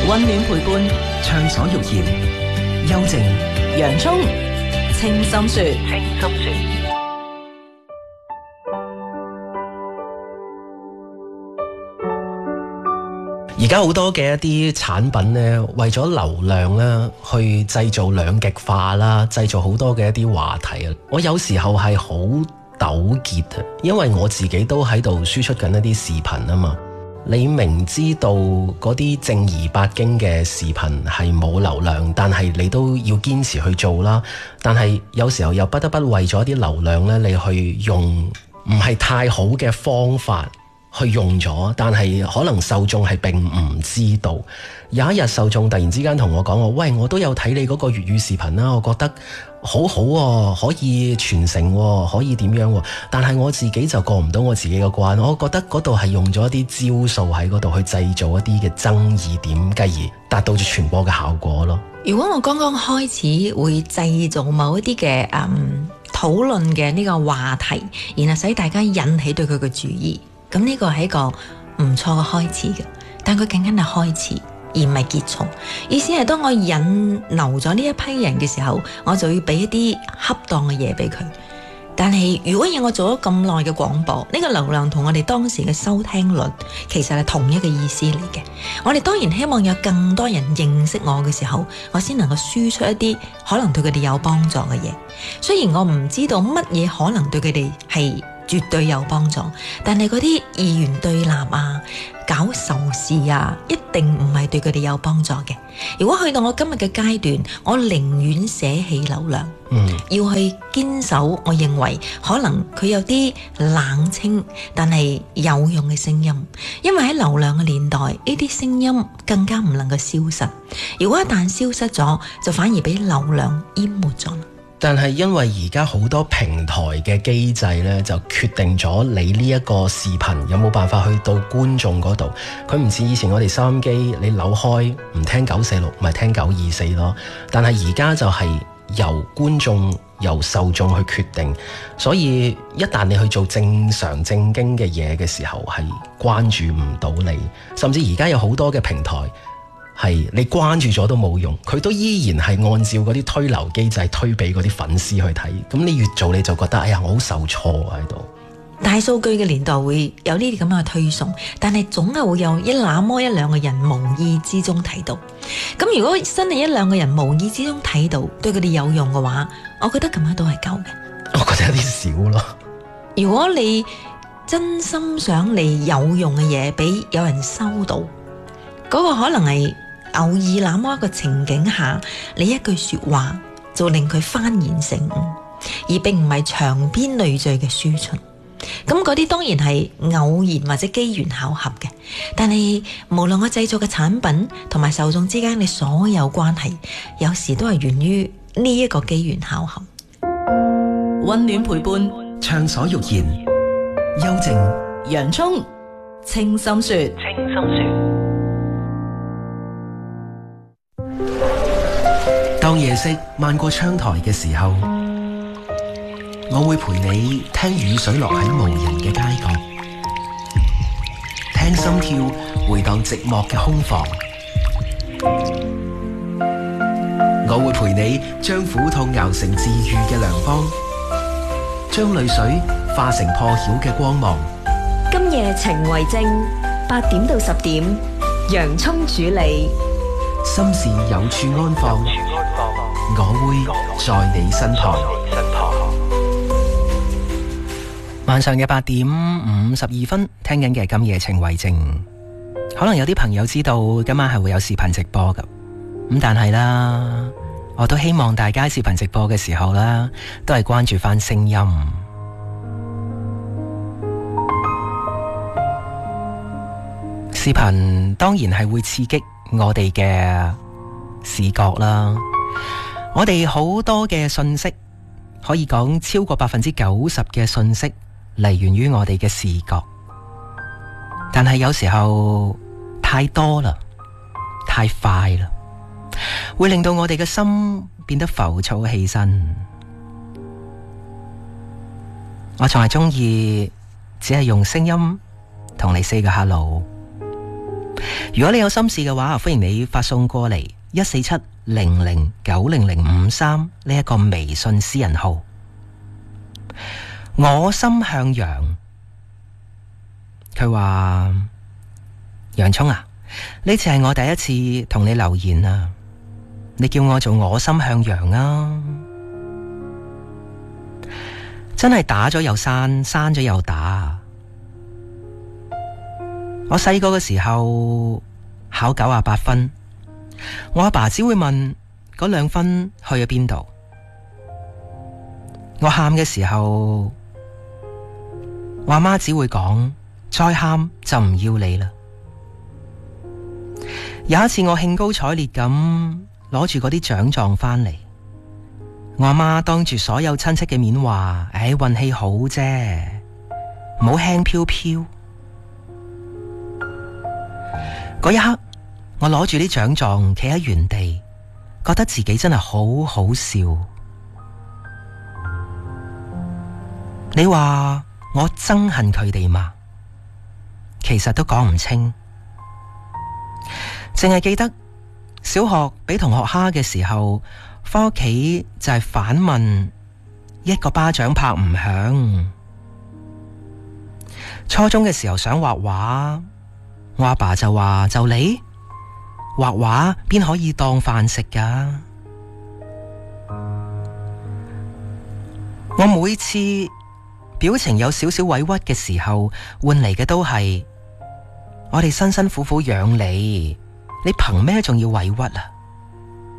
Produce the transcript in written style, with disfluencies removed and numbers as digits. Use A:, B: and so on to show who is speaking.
A: 溫暖陪伴，
B: 暢所欲言，幽靜，
A: 洋蔥，清心說。
B: 而家好多嘅一啲產品呢，為咗流量啦，去製造兩極化啦，製造好多嘅一啲話題啊！我有時候係好糾結啊，因為我自己都喺度輸出緊一啲視頻啊嘛。你明知道嗰啲正兒八經嘅視頻係冇流量，但係你都要堅持去做啦。但係有時候又不得不為咗啲流量呢，你去用唔係太好嘅方法去用咗，但係可能受眾係並唔知道。有一日受眾突然之間同我講，喂，我都有睇你嗰個粵語視頻啦，我覺得好好喎，可以傳承喎，可以點樣喎，但係我自己就過唔到我自己嘅關。我覺得嗰度係用咗一啲招數喺嗰度去製造一啲嘅爭議點，繼而達到咗傳播嘅效果咯。
C: 如果我剛剛開始會製造某一啲嘅討論嘅呢個話題，然後使大家引起對佢嘅注意，咁呢個係一個唔錯嘅開始嘅，但佢僅僅係開始，而唔係結束。意思係當我引流咗呢一批人嘅時候，我就要俾一啲恰當嘅嘢俾佢。但係如果要我做咗咁耐嘅廣播，呢個流量同我哋當時嘅收聽率其實係同一個意思嚟嘅。我哋當然希望有更多人認識我嘅時候，我先能夠輸出一啲可能對佢哋有幫助嘅嘢。雖然我唔知道乜嘢可能對佢哋係絕對有幫助，但係嗰啲二元對立啊、搞仇視啊，一定唔係對佢哋有幫助嘅。如果去到我今日嘅階段，我寧願捨棄流量，要去堅守我認為可能佢有啲冷清但係有用嘅聲音，因為喺流量嘅年代，呢啲聲音更加唔能夠消失。如果一旦消失咗，就反而俾流量淹沒咗。
B: 但係因為而家好多平台嘅機制呢，就決定咗你呢一個視頻有冇辦法去到觀眾嗰度。佢唔似以前我哋收音機，你扭開唔聽946，咪聽924咯。但係而家就係由觀眾、由受眾去決定。所以一旦你去做正常正經嘅嘢嘅時候，係關注唔到你。甚至而家有好多嘅平台，係你關注咗都冇用，佢都依然係按照嗰啲推流機制推俾嗰啲粉絲去睇。咁你越做你就覺得，哎呀，我好受挫喺度。
C: 大數據嘅年代會有呢啲咁樣嘅推送，但係總係會有那麼一兩個人無意之中睇到。咁如果真係一兩個人無意之中睇到，對佢哋有用嘅話，我覺得咁樣都係夠嘅。
B: 我覺得有啲少咯。
C: 如果你真心想你有用嘅嘢俾有人收到，嗰個可能係偶爾那麼一個情景下，你一句說話就令佢幡然醒悟，而並唔係長篇累贅嘅輸出。咁嗰啲當然係偶然或者機緣巧合嘅，但係無論我製作嘅產品同埋受眾之間嘅所有關係，有時都係源於呢一個機緣巧合。
A: 溫暖陪伴，
B: 暢所欲言，幽靜，
A: 洋蔥，清心說。
B: 當夜色漫過窗台嘅時候，我會陪你聽雨水落喺無人嘅街角，聽心跳回盪寂寞嘅空房。我會陪你將苦痛熬成治愈嘅良方，將淚水化成破曉嘅光芒。
D: 今夜情為證，8點到10點，洋蔥主理，
B: 心事有處安放，我會在你身旁。晚上嘅8點52分，聽緊嘅今夜情為證。可能有啲朋友知道今晚係會有視頻直播㗎，咁但係啦，我都希望大家視頻直播嘅時候啦，都係關注返聲音。視頻當然係會刺激我哋嘅視覺啦，我哋好多嘅信息，可以講超過90%嘅信息嚟源於我哋嘅視覺，但係有時候太多啦，太快啦，會令到我哋嘅心變得浮躁起身。我仲係中意只係用聲音同你 say 個 hello。
E: 如果你有心事嘅話，歡迎你發送過嚟14700900053呢一個微信私人號。我心向陽，佢話洋蔥啊，呢次係我第一次同你留言啊，你叫我做我心向陽啊，真係打咗又刪，刪咗又打。我細個嘅時候考98分，我阿爸只會問嗰2分去咗邊度。我喊嘅時候，我阿媽只會講再喊就唔要你啦。有一次我興高采烈咁攞住嗰啲獎狀返嚟，我阿媽當住所有親戚嘅面話：唉，運氣好啫，唔好輕飄飄。嗰一刻，我攞住啲獎狀企喺原地，覺得自己真係好好笑。你話我憎恨佢哋嘛？其實都講唔清，淨係記得小學俾同學蝦嘅時候，返屋企就係反問，一個巴掌拍唔響。初中嘅時候想畫畫，我阿爸就話：就你畫畫邊可以當飯食㗎？我每次表情有少少委屈嘅時候，換嚟嘅都係我哋辛辛苦苦養你，你憑咩仲要委屈啊？